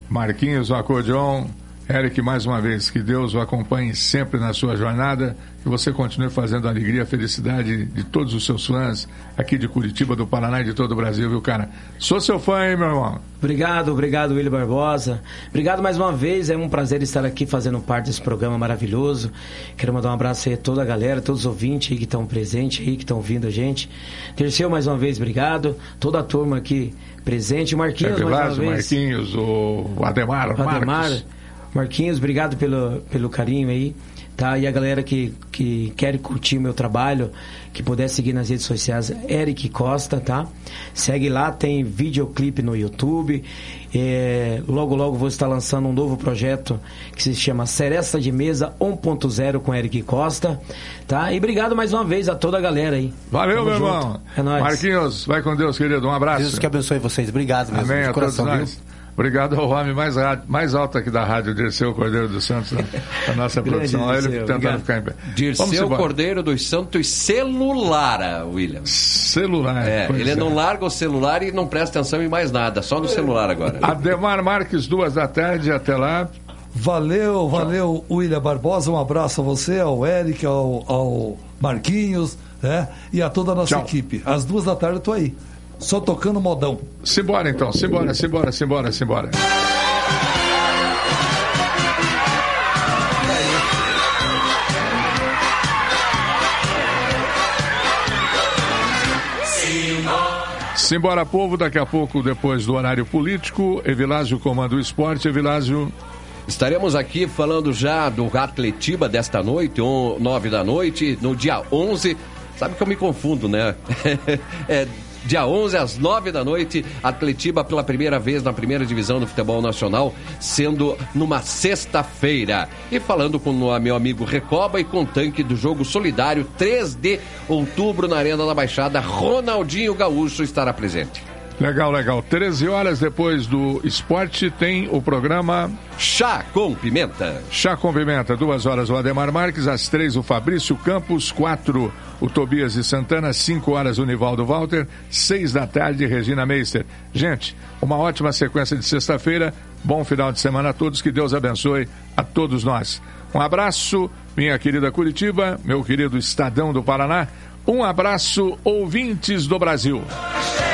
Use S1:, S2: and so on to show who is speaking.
S1: Marquinhos, o acordeon. Eric, mais uma vez, que Deus o acompanhe sempre na sua jornada, que você continue fazendo a alegria, a felicidade de todos os seus fãs aqui de Curitiba, do Paraná e de todo o Brasil, viu, cara? Sou seu fã, hein, meu irmão?
S2: Obrigado, William Barbosa. Obrigado mais uma vez, é um prazer estar aqui fazendo parte desse programa maravilhoso. Quero mandar um abraço aí a toda a galera, todos os ouvintes aí que estão presentes aí, que estão ouvindo a gente. Terceiro, mais uma vez, obrigado. Toda a turma aqui presente. Marquinhos, mais uma vez.
S1: Marquinhos, o Ademar Marques.
S2: Marquinhos, obrigado pelo carinho aí, tá? E a galera que quer curtir o meu trabalho, que puder seguir nas redes sociais, Eric Costa, tá? Segue lá, tem videoclipe no YouTube. Logo vou estar lançando um novo projeto que se chama Seresta de Mesa 1.0 com Eric Costa, tá? E obrigado mais uma vez a toda a galera aí.
S1: Valeu,
S2: Tamo
S1: meu
S2: junto.
S1: irmão.
S2: É nóis.
S1: Marquinhos, vai com Deus, querido. Um abraço.
S3: Jesus que abençoe vocês. Obrigado mesmo.
S1: Amém,
S3: de
S1: a
S3: coração,
S1: todos nós.
S3: viu?
S1: Obrigado ao homem mais alto aqui da rádio, Dirceu Cordeiro dos Santos, da nossa produção. Olha ele tentando ficar em pé.
S4: Dirceu Cordeiro dos Santos celular, William.
S1: Celular.
S4: Ele não larga o celular e não presta atenção em mais nada, só no celular agora.
S1: Ademar Marques, 14h, até lá.
S5: Valeu, William Barbosa, um abraço a você, ao Eric, ao Marquinhos, né? E a toda a nossa equipe. Às 14h eu tô aí. Só tocando modão.
S1: Simbora então, simbora. Simbora, povo, daqui a pouco, depois do horário político, Evilásio comanda o esporte. Evilásio.
S4: Estaremos aqui falando já do Atletiba desta noite, 9 da noite, no dia 11. Sabe que eu me confundo, né? Dia 11, às 9 da noite, Atletiba pela primeira vez na primeira divisão do futebol nacional, sendo numa sexta-feira. E falando com o meu amigo Recoba e com o tanque do jogo solidário, 3 de outubro na Arena da Baixada, Ronaldinho Gaúcho estará presente.
S1: Legal. 13 horas depois do esporte tem o programa
S4: Chá com Pimenta.
S1: 2 horas o Ademar Marques, às 3 o Fabrício Campos, 4 o Tobias de Santana, 5 horas o Nivaldo Walter, 6 da tarde Regina Meister. Gente, uma ótima sequência de sexta-feira, bom final de semana a todos, que Deus abençoe a todos nós. Um abraço, minha querida Curitiba, meu querido Estadão do Paraná, um abraço, ouvintes do Brasil.